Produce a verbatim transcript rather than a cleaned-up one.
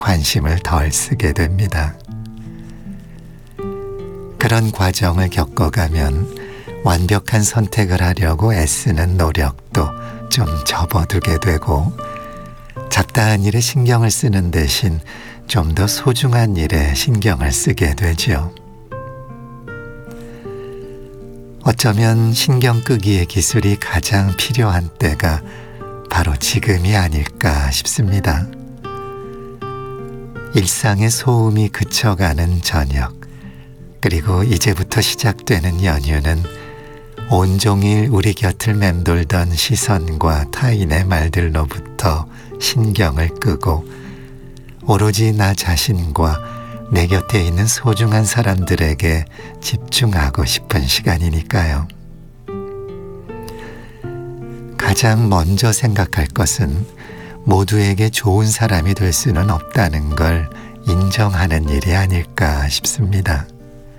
관심을 덜 쓰게 됩니다. 그런 과정을 겪어가면 완벽한 선택을 하려고 애쓰는 노력도 좀 접어두게 되고, 잡다한 일에 신경을 쓰는 대신 좀 더 소중한 일에 신경을 쓰게 되죠. 어쩌면 신경 끄기의 기술이 가장 필요한 때가 바로 지금이 아닐까 싶습니다. 일상의 소음이 그쳐가는 저녁, 그리고 이제부터 시작되는 연휴는 온종일 우리 곁을 맴돌던 시선과 타인의 말들로부터 신경을 끄고 오로지 나 자신과 내 곁에 있는 소중한 사람들에게 집중하고 싶은 시간이니까요. 가장 먼저 생각할 것은 모두에게 좋은 사람이 될 수는 없다는 걸 인정하는 일이 아닐까 싶습니다.